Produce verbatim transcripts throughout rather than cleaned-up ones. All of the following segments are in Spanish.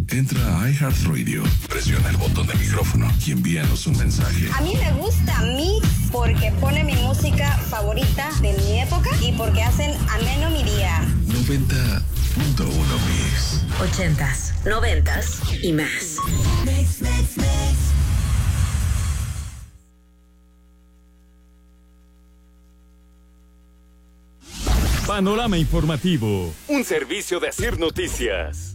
Entra a iHeartRadio, presiona el botón del micrófono y envíanos un mensaje. A mí me gusta Mix porque pone mi música favorita de mi época y porque hacen ameno mi día. noventa punto uno Mix. Ochentas, noventas y más. Mix, mix, mix. Panorama Informativo, un servicio de Asir Noticias.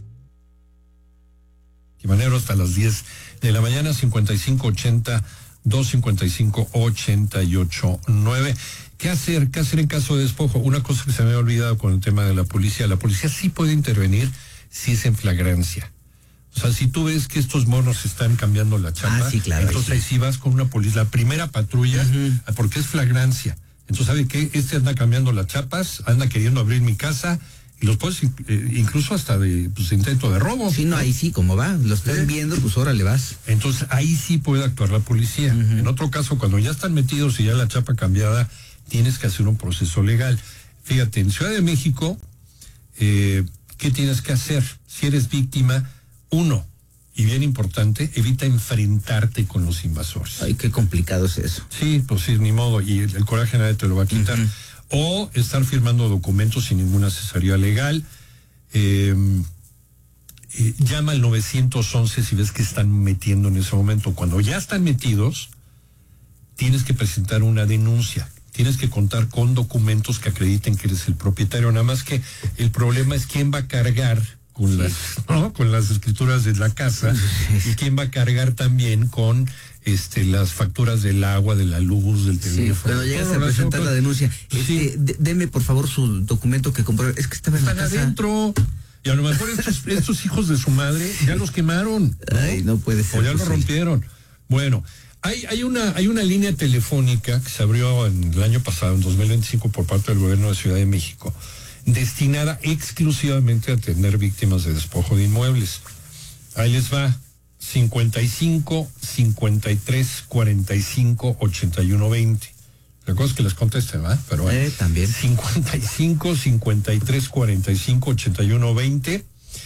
Manero hasta las diez de la mañana, cincuenta y cinco ochenta, dos cincuenta y cinco ochenta y ocho nueve. ¿Qué hacer? ¿Qué hacer en caso de despojo? Una cosa que se me había olvidado con el tema de la policía. La policía sí puede intervenir si es en flagrancia. O sea, si tú ves que estos monos están cambiando la chapa, ah, sí, claro, entonces ahí sí. sí vas con una policía, la primera patrulla, uh-huh. porque es flagrancia. Entonces, ¿sabe qué? Este anda cambiando las chapas, anda queriendo abrir mi casa, y los puedes, eh, incluso hasta de pues, intento de robo. Sí, no, ahí sí, como va, lo están ¿Eh? viendo, pues órale vas. Entonces, ahí sí puede actuar la policía. Uh-huh. En otro caso, cuando ya están metidos y ya la chapa cambiada, tienes que hacer un proceso legal. Fíjate, en Ciudad de México, eh, ¿qué tienes que hacer? Si eres víctima, uno, y bien importante, evita enfrentarte con los invasores. Ay, qué complicado es eso. Sí, pues sí, ni modo, y el, el coraje nadie te lo va a quitar. Uh-huh. O estar firmando documentos sin ninguna asesoría legal. Eh, eh, llama al nueve once si ves que están metiendo en ese momento. Cuando ya están metidos, tienes que presentar una denuncia. Tienes que contar con documentos que acrediten que eres el propietario. Nada más que el problema es quién va a cargar con sí. las, ¿no? con las escrituras de la casa y quién va a cargar también con este las facturas del agua, de la luz, del teléfono. Sí, cuando llegas a presentar la denuncia, sí. este, d- deme por favor su documento que compró. Es que estaba en Están la casa. adentro. Y a lo mejor estos, estos hijos de su madre ya los quemaron, ¿no? Ay, no puede ser. O ya posible. lo rompieron. Bueno, hay, hay una, hay una línea telefónica que se abrió en el año pasado, en dos mil veinticinco, por parte del gobierno de Ciudad de México, destinada exclusivamente a atender víctimas de despojo de inmuebles. Ahí les va: cincuenta y cinco, cincuenta y tres, cuarenta y cinco, ochenta y uno, veinte. La cosa es que les conteste, ¿va? Pero bueno, eh, también. cincuenta y cinco, cincuenta y tres, cuarenta y cinco, ochenta y uno, veinte.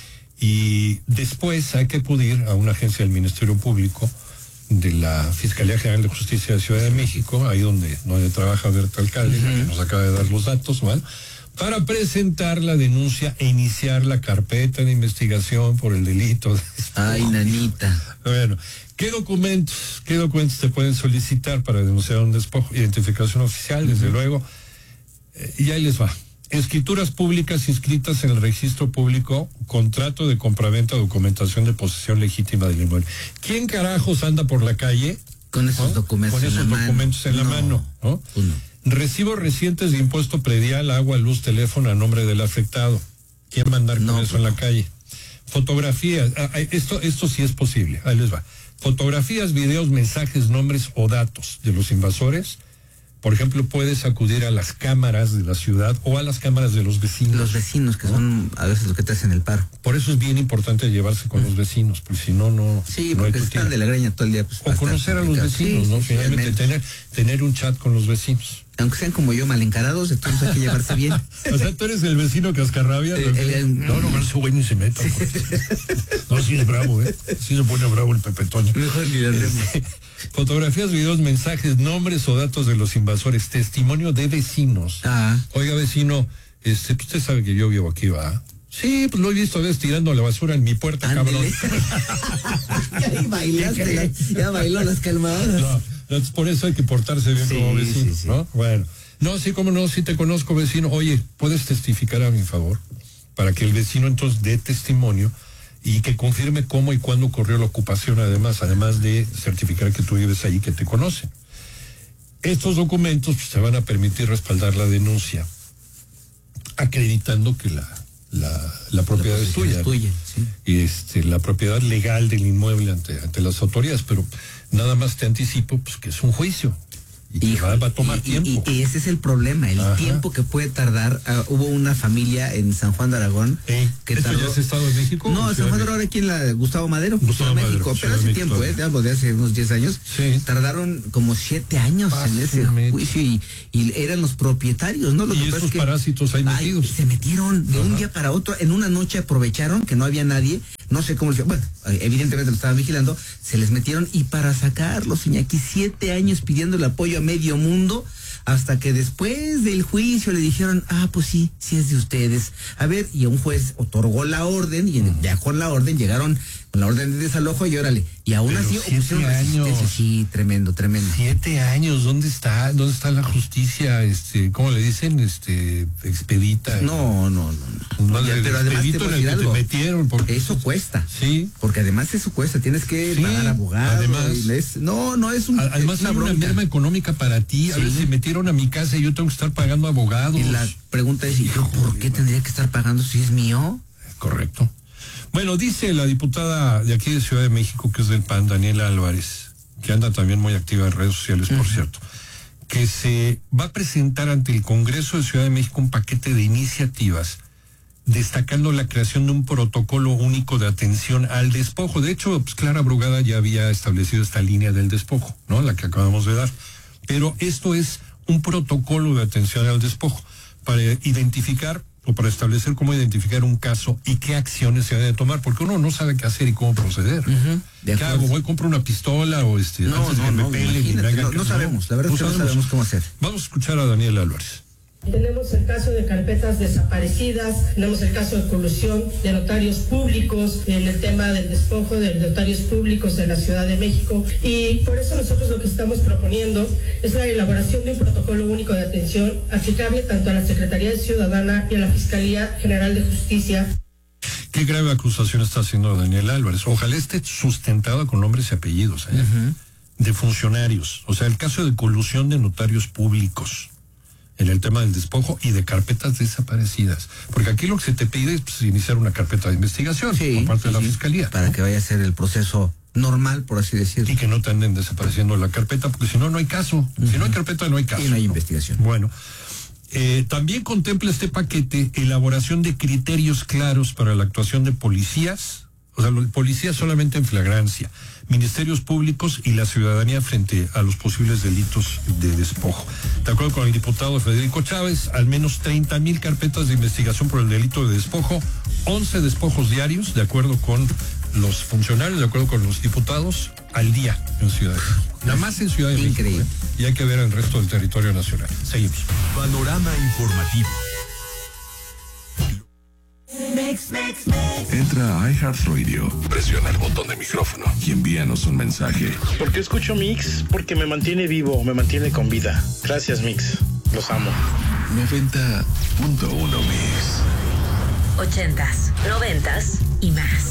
Y después hay que acudir a una agencia del Ministerio Público, de la Fiscalía General de Justicia de Ciudad de México, ahí donde, donde trabaja Berta Alcalde, uh-huh. que nos acaba de dar los datos, ¿vale? Para presentar la denuncia e iniciar la carpeta de investigación por el delito de despojo. Ay, nanita. Bueno, ¿qué documentos, qué documentos te pueden solicitar para denunciar un despojo? Identificación oficial, desde uh-huh. luego. Eh, y ahí les va. Escrituras públicas inscritas en el registro público, contrato de compraventa, documentación de posesión legítima del inmueble. ¿Quién carajos anda por la calle con esos ¿no? documentos, con esos en, la documentos en la no, mano? ¿No? Uno. Recibos recientes de impuesto predial, agua, luz, teléfono a nombre del afectado. ¿Quién va a andar con no, eso en la calle? Fotografías, ah, esto, esto sí es posible, ahí les va. Fotografías, videos, mensajes, nombres o datos de los invasores. Por ejemplo, puedes acudir a las cámaras de la ciudad o a las cámaras de los vecinos. Los vecinos, que ¿no? son a veces los que te hacen el paro. Por eso es bien importante llevarse con los vecinos, porque si no, no... Sí, no porque están de la greña todo el día. Pues, o conocer a los vecinos, sí, ¿no? Finalmente, tener, tener un chat con los vecinos. Aunque sean como yo, mal encarados, entonces hay que llevarse bien. O sea, tú eres el vecino cascarrabia. El, el, el, no, no, ese güey ni se meta. Sí. No, sí es bravo, ¿eh? Sí se pone bravo el Pepe Toño. Mejor ni la este, Fotografías, videos, mensajes, nombres o datos de los invasores, testimonio de vecinos. Ah. Oiga, vecino, este, usted sabe que yo vivo aquí, ¿va? Sí, pues lo he visto, ves, tirando la basura en mi puerta, Ándele. cabrón. Ya bailaste, la, ya bailó las calmadas. No, por eso hay que portarse bien sí, como vecino, sí, sí. ¿no? Bueno, no, sí, como no, sí te conozco, vecino. Oye, ¿puedes testificar a mi favor? Para que el vecino entonces dé testimonio y que confirme cómo y cuándo ocurrió la ocupación, además, además de certificar que tú vives ahí, que te conocen. Estos documentos pues, te van a permitir respaldar la denuncia, acreditando que la, la, la propiedad la es tuya. Es tuya, sí. Y este, la propiedad legal del inmueble ante, ante las autoridades, pero nada más te anticipo pues que es un juicio. Y Hijo, va, va a tomar y, tiempo. Y, y ese es el problema, el Ajá. tiempo que puede tardar. Uh, hubo una familia en San Juan de Aragón ¿Eh? que ¿Esto tardó... ya es Estado de México? No, San Juan de Aragón aquí en la Gustavo Madero, Gustavo Madero, México, pero hace tiempo, México, eh, te hablo de hace unos diez años. Sí. Tardaron como siete años ah, en ese sí, juicio y, y eran los propietarios, ¿no? Lo y que esos es que, parásitos ahí metidos. Ay, se metieron de Ajá. un día para otro, en una noche aprovecharon que no había nadie, no sé cómo, bueno, evidentemente lo estaban vigilando, se les metieron y para sacarlos, Iñaki, siete años pidiendo el apoyo a medio mundo, hasta que después del juicio le dijeron, ah, pues sí, sí es de ustedes. A ver, y un juez otorgó la orden, y ya con la orden llegaron con la orden de desalojo y órale. Y aún Pero así opusieron resistencia. Sí, tremendo, tremendo. Siete años, ¿dónde está? ¿Dónde está la justicia? Este, ¿cómo le dicen? Este, expedita. No, no, no. no. no Ya, pero además te voy a decir algo. Te metieron porque eso cuesta. Sí. Porque además eso cuesta, tienes que sí, pagar abogados. Además, es, no, no es un además es una, hay una merma económica para ti. Sí. A ver, se metieron a mi casa y yo tengo que estar pagando abogados. Y la pregunta es, ¿y yo por qué tendría que estar pagando si es mío? Correcto. Bueno, dice la diputada de aquí de Ciudad de México, que es del P A N, Daniela Álvarez, que anda también muy activa en redes sociales, por uh-huh. cierto, que se va a presentar ante el Congreso de Ciudad de México un paquete de iniciativas destacando la creación de un protocolo único de atención al despojo. De hecho, pues Clara Brugada ya había establecido esta línea del despojo, ¿no? La que acabamos de dar. Pero esto es un protocolo de atención al despojo para identificar o para establecer cómo identificar un caso y qué acciones se deben tomar, porque uno no sabe qué hacer y cómo proceder. Uh-huh. ¿Qué hago? ¿Voy a comprar una pistola o este? No, antes no, de que no, me pelen y me hagan no, que, no sabemos, la verdad no es que sabemos. no sabemos cómo hacer. Vamos a escuchar a Daniela Álvarez. Tenemos el caso de carpetas desaparecidas, tenemos el caso de colusión de notarios públicos en el tema del despojo de notarios públicos en la Ciudad de México, y por eso nosotros lo que estamos proponiendo es la elaboración de un protocolo único de atención aplicable tanto a la Secretaría de Ciudadana y a la Fiscalía General de Justicia. Qué grave acusación está haciendo Daniela Álvarez. Ojalá esté sustentada con nombres y apellidos, ¿eh? Uh-huh. De funcionarios. O sea, el caso de colusión de notarios públicos en el tema del despojo y de carpetas desaparecidas. Porque aquí lo que se te pide es pues, iniciar una carpeta de investigación sí, por parte sí, de la sí. Fiscalía. Para ¿no? que vaya a ser el proceso normal, por así decirlo. Y que no te anden desapareciendo la carpeta, porque si no, no hay caso. Uh-huh. Si no hay carpeta, no hay caso. Y no hay investigación. Bueno, eh, también contempla este paquete elaboración de criterios claros para la actuación de policías, o sea, policías solamente en flagrancia, ministerios públicos y la ciudadanía frente a los posibles delitos de despojo. De acuerdo con el diputado Federico Chávez, al menos treinta mil carpetas de investigación por el delito de despojo, once despojos diarios, de acuerdo con los funcionarios, de acuerdo con los diputados, al día en Ciudad de México. Nada más en Ciudad de México. Increíble. Y hay que ver el resto del territorio nacional. Seguimos. Panorama informativo. Entra a iHeartRadio, presiona el botón de micrófono y envíanos un mensaje. ¿Por qué escucho Mix? Porque me mantiene vivo, me mantiene con vida. Gracias, Mix. Los amo. noventa punto uno Mix. Ochentas, noventas y más.